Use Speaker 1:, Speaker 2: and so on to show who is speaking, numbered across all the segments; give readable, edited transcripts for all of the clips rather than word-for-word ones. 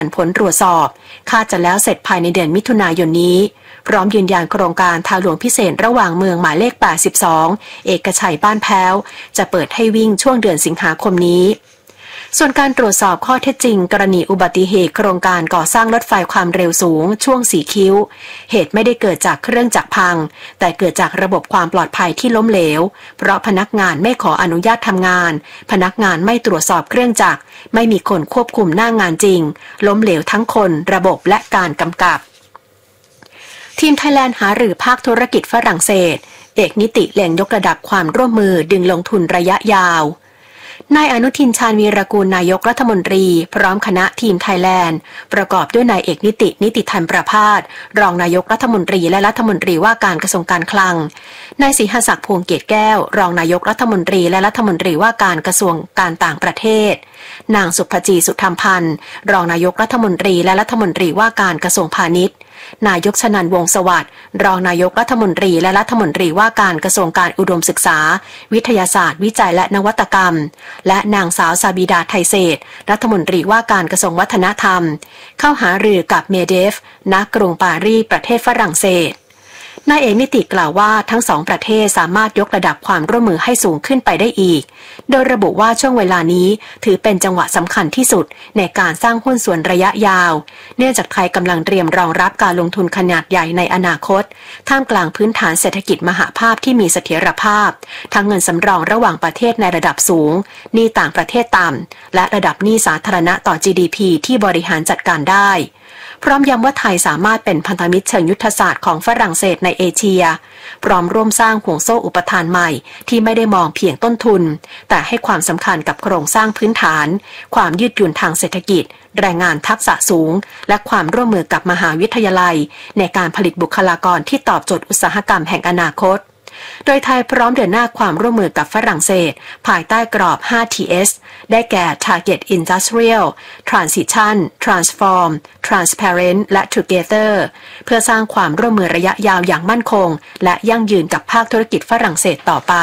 Speaker 1: ผลตรวจสอบคาดจะแล้วเสร็จภายในเดือนมิถุนายนนี้พร้อมยืนยันโครงการทางหลวงพิเศษระหว่างเมืองหมายเลข82เอกชัยบ้านแพ้วจะเปิดให้วิ่งช่วงเดือนสิงหาคมนี้ส่วนการตรวจสอบข้อเท็จจริงกรณีอุบัติเหตุโครงการก่อสร้างรถไฟความเร็วสูงช่วง4คิ้วเหตุไม่ได้เกิดจากเครื่องจักรพังแต่เกิดจากระบบความปลอดภัยที่ล้มเหลวเพราะพนักงานไม่ขออนุญาตทำงานพนักงานไม่ตรวจสอบเครื่องจักรไม่มีคนควบคุมหน้างานจริงล้มเหลวทั้งคนระบบและการกำกับทีมไทยแลนด์หารือภาคธุรกิจฝรั่งเศสเอกนิติเล็งยกระดับความร่วมมือดึงลงทุนระยะยาวนายอนุทินชาญวีรกูลนายกรัฐมนตรีพร้อมคณะทีมไทยแลนด์ประกอบด้วยนายเอกนิติธรรมประภาสรองนายกรัฐมนตรีและรัฐมนตรีว่าการกระทรวงการคลังนายศรีหศักดิ์พวงเกตแก้วรองนายกรัฐมนตรีและรัฐมนตรีว่าการกระทรวงการต่างประเทศนางสุภจีสุธรรมพันธ์รองนายกรัฐมนตรีและรัฐมนตรีว่าการกระทรวงพาณิชย์นายกชนันท์วงศ์สวัสดิ์รองนายกรัฐมนตรีและรัฐมนตรีว่าการกระทรวงการอุดมศึกษาวิทยาศาสตร์วิจัยและนวัตกรรมและนางสาวซาบิดาไทเศษรัฐมนตรีว่าการกระทรวงวัฒนธรรมเข้าหารือกับเมเดฟณกรุงปารีสประเทศฝรั่งเศสนายเอกนิติกล่าวว่าทั้งสองประเทศสามารถยกระดับความร่วมมือให้สูงขึ้นไปได้อีกโดยระบุว่าช่วงเวลานี้ถือเป็นจังหวะสำคัญที่สุดในการสร้างหุ้นส่วนระยะยาวเนื่องจากไทยกำลังเตรียมรองรับการลงทุนขนาดใหญ่ในอนาคตท่ามกลางพื้นฐานเศรษฐกิจมหภาพที่มีเสถียรภาพทั้งเงินสำรองระหว่างประเทศในระดับสูงหนี้ต่างประเทศต่ำและระดับหนี้สาธารณะต่อ GDP ที่บริหารจัดการได้พร้อมย้ำว่าไทยสามารถเป็นพันธมิตรเชิงยุทธศาสตร์ของฝรั่งเศสในเอเชียพร้อมร่วมสร้างห่วงโซ่อุปทานใหม่ที่ไม่ได้มองเพียงต้นทุนแต่ให้ความสำคัญกับโครงสร้างพื้นฐานความยืดหยุ่นทางเศรษฐกิจแรงงานทักษะสูงและความร่วมมือกับมหาวิทยาลัยในการผลิตบุคลากรที่ตอบโจทย์อุตสาหกรรมแห่งอนาคตโดยไทยพร้อมเดินหน้าความร่วมมือกับฝรั่งเศสภายใต้กรอบ 5TS ได้แก่ Target Industrial Transition Transform Transparent และ Together เพื่อสร้างความร่วมมือระยะยาวอย่างมั่นคงและยั่งยืนกับภาคธุรกิจฝรั่งเศสต่อไป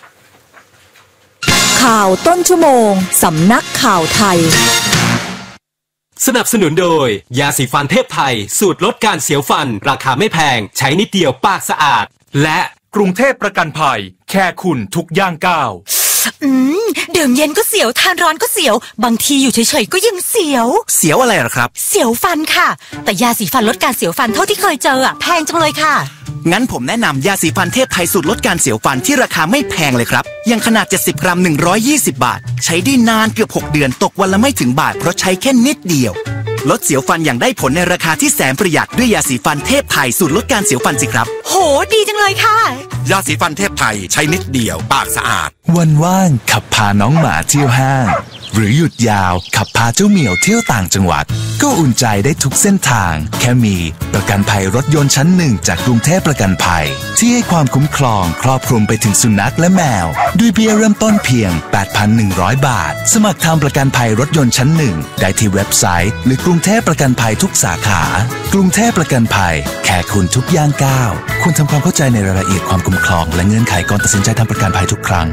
Speaker 2: ข่าวต้นชั่วโมงสำนักข่าวไทย
Speaker 3: สนับสนุนโดยยาสีฟันเทพไทยสูตรลดการเสียวฟันราคาไม่แพงใช้นิดเดียวปากสะอาดและ
Speaker 4: กรุงเทพประกันภัยแค่คุณทุกย่างก้าว
Speaker 2: ดื่มเย็นก็เสียวทานร้อนก็เสียวบางทีอยู่เฉยๆก็ยังเสียว
Speaker 4: อะไรหรอครับ
Speaker 2: เสียวฟันค่ะแต่ยาสีฟันลดการเสียวฟันเท่าที่เคยเจอแพงจังเลยค่ะ
Speaker 4: งั้นผมแนะนำยาสีฟันเทพไทยสูตรลดการเสียวฟันที่ราคาไม่แพงเลยครับอย่างขนาด70 กรัม120 บาทใช้ได้นานเกือบ6เดือนตกวันละไม่ถึงบาทเพราะใช้แค่นิดเดียวลดเสียวฟันอย่างได้ผลในราคาที่แสนประหยัดด้วยยาสีฟันเทพไทยสูตรลดการเสียวฟันสิครับ
Speaker 2: โหดีจังเลยค่ะ
Speaker 4: ยาสีฟันเทพไทยใช้นิดเดียวปากสะอาด
Speaker 5: วันว่างขับพาน้องหมาเที่ยวห้างหรือหยุดยาวขับพาเจ้าเหมียวเที่ยวต่างจังหวัดก็อุ่นใจได้ทุกเส้นทางแค่มีประกันภัยรถยนต์ชั้น1จากกรุงเทพประกันภัยที่ให้ความคุ้มครองครอบคลุมไปถึงสุนัขและแมวด้วยเบี้ยเริ่มต้นเพียง 8,100 บาทสมัครทำประกันภัยรถยนต์ชั้น1ได้ที่เว็บไซต์หรือกรุงเทพประกันภัยทุกสาขากรุงเทพประกันภัยแค่คุณทุกย่างก้าวคุณทำความเข้าใจในรายละเอียดความคุ้มครองและเงื่อนไขก่อนตัดสินใจทำประกันภัยทุกครั้ง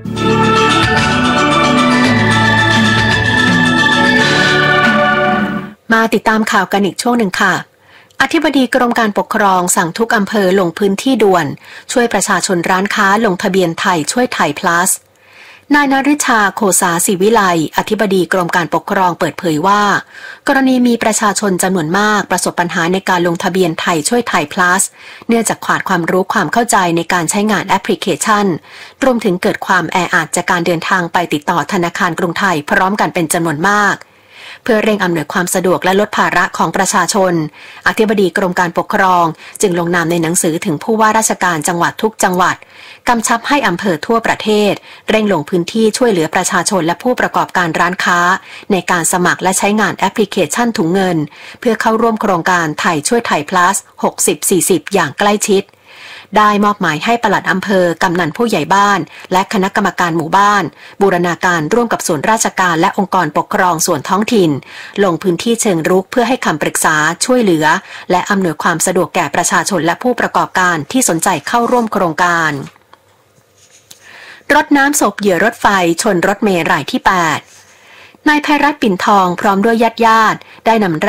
Speaker 1: มาติดตามข่าวกันอีกช่วงหนึ่งค่ะอธิบดีกรมการปกครองสั่งทุกอำเภอลงพื้นที่ด่วนช่วยประชาชนร้านค้าลงทะเบียนไทยช่วยไทย plus นายนฤชาโคสาศิวิไลอธิบดีกรมการปกครองเปิดเผยว่ากรณีมีประชาชนจำนวนมากประสบปัญหาในการลงทะเบียนไทยช่วยไทย plus เนื่องจากขาดความรู้ความเข้าใจในการใช้งานแอปพลิเคชันรวมถึงเกิดความแออัดจากการเดินทางไปติดต่อธนาคารกรุงไทยพร้อมกันเป็นจำนวนมากเพื่อเร่งอำนวยความสะดวกและลดภาระของประชาชนอธิบดีกรมการปกครองจึงลงนามในหนังสือถึงผู้ว่าราชการจังหวัดทุกจังหวัดกำชับให้อำเภอทั่วประเทศเร่งลงพื้นที่ช่วยเหลือประชาชนและผู้ประกอบการร้านค้าในการสมัครและใช้งานแอปพลิเคชันถุงเงินเพื่อเข้าร่วมโครงการไทยช่วยไทย plus 60-40 อย่างใกล้ชิดได้มอบหมายให้ปลัดอำเภอกำนันผู้ใหญ่บ้านและคณะกรรมการหมู่บ้านบูรณาการร่วมกับส่วนราชการและองค์กรปกครองส่วนท้องถิ่นลงพื้นที่เชิงรุกเพื่อให้คำปรึกษาช่วยเหลือและอำนวยความสะดวกแก่ประชาชนและผู้ประกอบการที่สนใจเข้าร่วมโครงการรถน้ำศพเหยื่อรถไฟชนรถเมล์รายที่ 8 นายภัยรัตน์ปิ่นทองพร้อมด้วยญาติได้นำ